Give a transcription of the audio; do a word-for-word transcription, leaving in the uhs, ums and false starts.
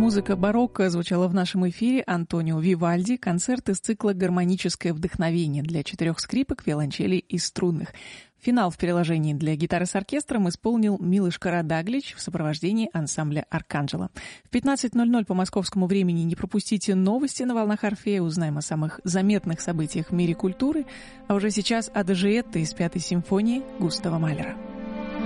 Музыка барокко звучала в нашем эфире. Антонио Вивальди. Концерт из цикла «Гармоническое вдохновение» для четырех скрипок, виолончелей и струнных. Финал в переложении для гитары с оркестром исполнил Милош Карадаглич в сопровождении ансамбля «Арканджело». В пятнадцать ноль ноль по московскому времени не пропустите новости на волнах Орфея. Узнаем о самых заметных событиях в мире культуры. А уже сейчас Ададжиетта из пятой симфонии Густава Малера.